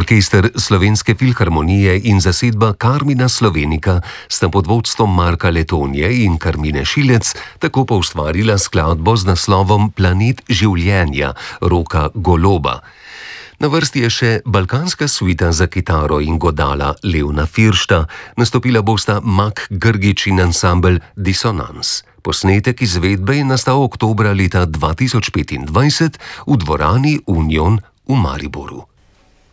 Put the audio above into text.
Orkester Slovenske filharmonije in zasedba Karmina Slovenika sta pod vodstvom Marka Letonje in Karmine Šilec tako poustvarila skladbo z naslovom Planet življenja Roka Goloba. Na vrsti je še balkanska suita za kitaro in godala Levna Firšta, nastopila bosta Mak Grgič in ansambel Disonans. Posnetek izvedbe je nastal oktobra leta 2025 v dvorani Union v Mariboru.